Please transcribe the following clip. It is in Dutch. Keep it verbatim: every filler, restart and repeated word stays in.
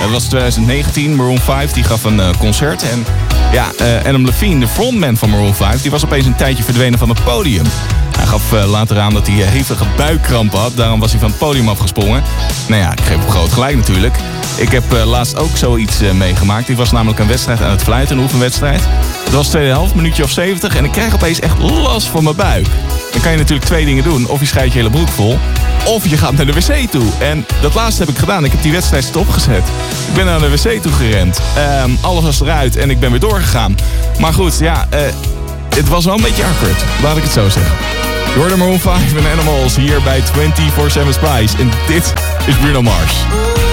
dat was twintig negentien. Maroon vijf die gaf een uh, concert. En ja, uh, Adam Levine, de frontman van Maroon vijf... die was opeens een tijdje verdwenen van het podium. Hij gaf uh, later aan dat hij uh, hevige buikkrampen had. Daarom was hij van het podium afgesprongen. Nou ja, ik geef hem groot gelijk natuurlijk. Ik heb uh, laatst ook zoiets uh, meegemaakt. Ik was namelijk een wedstrijd aan het fluiten, een oefenwedstrijd. Het was tweede helft, minuutje of zeventig. En ik krijg opeens echt last van mijn buik. Dan kan je natuurlijk twee dingen doen. Of je scheidt je hele broek vol. Of je gaat naar de wc toe. En dat laatste heb ik gedaan. Ik heb die wedstrijd stopgezet. Ik ben naar de wc toe gerend. Um, alles was eruit en ik ben weer doorgegaan. Maar goed, ja, uh, het was wel een beetje awkward. Laat ik het zo zeggen. Je hoorde Maroon vijf en Animals hier bij vierentwintig zeven Spice. En dit is Bruno Mars.